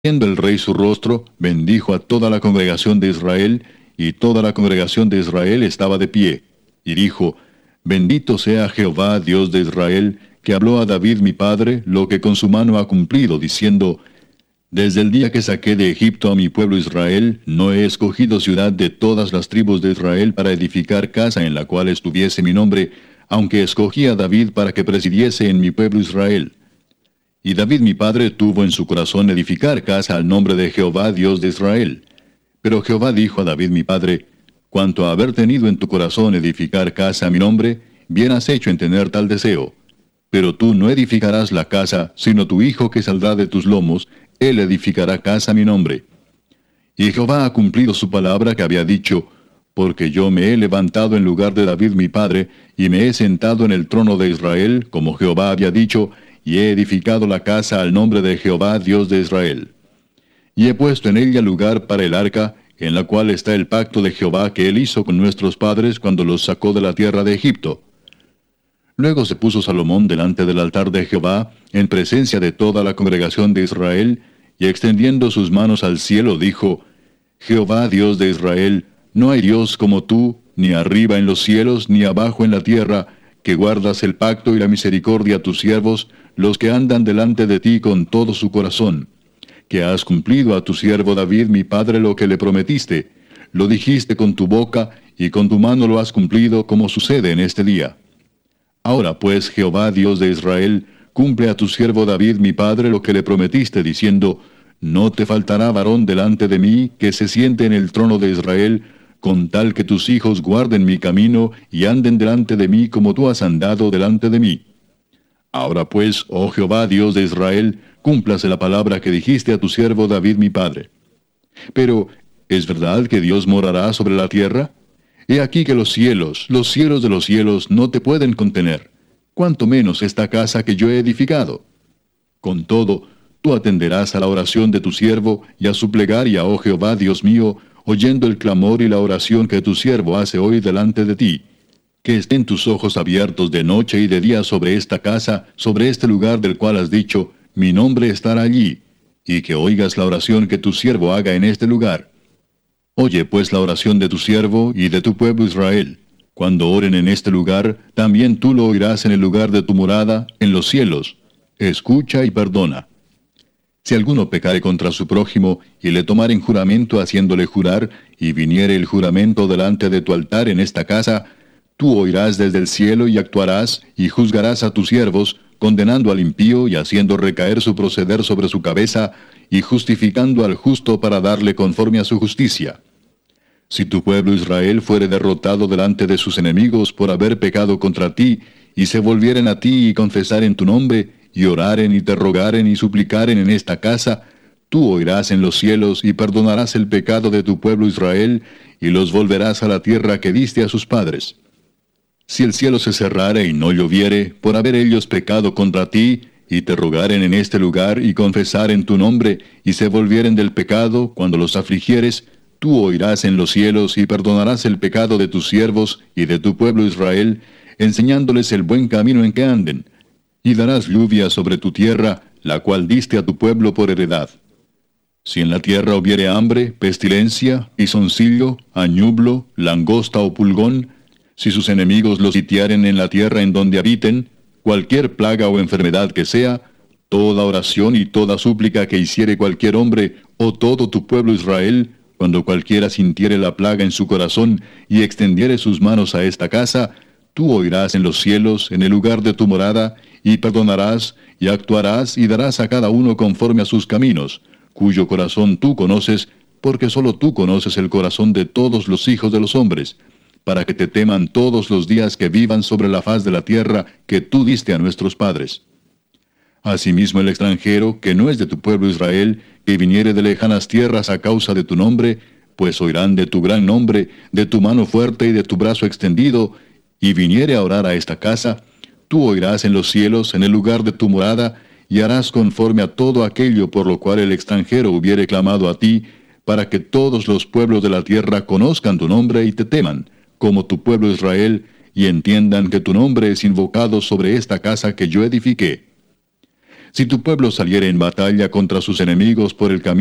Viendo el rey su rostro, bendijo a toda la congregación de Israel, y toda la congregación de Israel estaba de pie. Y dijo, Bendito sea Jehová, Dios de Israel, que habló a David mi padre lo que con su mano ha cumplido, diciendo, Desde el día que saqué de Egipto a mi pueblo Israel, no he escogido ciudad de todas las tribus de Israel para edificar casa en la cual estuviese mi nombre, aunque escogí a David para que presidiese en mi pueblo Israel. Y David mi padre tuvo en su corazón edificar casa al nombre de Jehová Dios de Israel. Pero Jehová dijo a David mi padre, Cuanto a haber tenido en tu corazón edificar casa a mi nombre, bien has hecho en tener tal deseo. Pero tú no edificarás la casa, sino tu hijo que saldrá de tus lomos, él edificará casa a mi nombre. Y Jehová ha cumplido su palabra que había dicho, porque yo me he levantado en lugar de David mi padre, y me he sentado en el trono de Israel, como Jehová había dicho, y he edificado la casa al nombre de Jehová Dios de Israel. Y he puesto en ella lugar para el arca, en la cual está el pacto de Jehová que él hizo con nuestros padres cuando los sacó de la tierra de Egipto. Luego se puso Salomón delante del altar de Jehová, en presencia de toda la congregación de Israel, y extendiendo sus manos al cielo dijo, Jehová Dios de Israel, no hay Dios como tú, ni arriba en los cielos, ni abajo en la tierra, que guardas el pacto y la misericordia a tus siervos, los que andan delante de ti con todo su corazón, que has cumplido a tu siervo David mi padre lo que le prometiste, lo dijiste con tu boca, y con tu mano lo has cumplido, como sucede en este día. Ahora pues, Jehová Dios de Israel, cumple a tu siervo David mi padre lo que le prometiste, diciendo, No te faltará varón delante de mí, que se siente en el trono de Israel, con tal que tus hijos guarden mi camino, y anden delante de mí como tú has andado delante de mí. Ahora pues, oh Jehová Dios de Israel, cúmplase la palabra que dijiste a tu siervo David mi padre. Pero, ¿es verdad que Dios morará sobre la tierra? He aquí que los cielos de los cielos no te pueden contener, cuanto menos esta casa que yo he edificado. Con todo, tú atenderás a la oración de tu siervo y a su plegaria, oh Jehová Dios mío, oyendo el clamor y la oración que tu siervo hace hoy delante de ti. Que estén tus ojos abiertos de noche y de día sobre esta casa, sobre este lugar del cual has dicho, mi nombre estará allí, y que oigas la oración que tu siervo haga en este lugar. Oye pues la oración de tu siervo y de tu pueblo Israel. Cuando oren en este lugar, también tú lo oirás en el lugar de tu morada, en los cielos. Escucha y perdona. Si alguno pecare contra su prójimo, y le tomaren juramento haciéndole jurar, y viniere el juramento delante de tu altar en esta casa, tú oirás desde el cielo y actuarás, y juzgarás a tus siervos, condenando al impío y haciendo recaer su proceder sobre su cabeza, y justificando al justo para darle conforme a su justicia. Si tu pueblo Israel fuere derrotado delante de sus enemigos por haber pecado contra ti, y se volvieren a ti y confesaren tu nombre, y oraren y te rogaren y suplicaren en esta casa, tú oirás en los cielos y perdonarás el pecado de tu pueblo Israel, y los volverás a la tierra que diste a sus padres. Si el cielo se cerrare y no lloviere, por haber ellos pecado contra ti, y te rogaren en este lugar y confesaren tu nombre, y se volvieren del pecado cuando los afligieres, tú oirás en los cielos y perdonarás el pecado de tus siervos y de tu pueblo Israel, enseñándoles el buen camino en que anden, y darás lluvia sobre tu tierra, la cual diste a tu pueblo por heredad. Si en la tierra hubiere hambre, pestilencia, pisoncillo, añublo, langosta o pulgón, si sus enemigos los sitiaren en la tierra en donde habiten, cualquier plaga o enfermedad que sea, toda oración y toda súplica que hiciere cualquier hombre o todo tu pueblo Israel, cuando cualquiera sintiere la plaga en su corazón y extendiere sus manos a esta casa, tú oirás en los cielos, en el lugar de tu morada, y perdonarás, y actuarás, y darás a cada uno conforme a sus caminos, cuyo corazón tú conoces, porque sólo tú conoces el corazón de todos los hijos de los hombres, para que te teman todos los días que vivan sobre la faz de la tierra que tú diste a nuestros padres. Asimismo el extranjero, que no es de tu pueblo Israel, que viniere de lejanas tierras a causa de tu nombre, pues oirán de tu gran nombre, de tu mano fuerte y de tu brazo extendido, y viniere a orar a esta casa, tú oirás en los cielos, en el lugar de tu morada, y harás conforme a todo aquello por lo cual el extranjero hubiere clamado a ti, para que todos los pueblos de la tierra conozcan tu nombre y te teman, como tu pueblo Israel, y entiendan que tu nombre es invocado sobre esta casa que yo edifiqué. Si tu pueblo saliere en batalla contra sus enemigos por el camino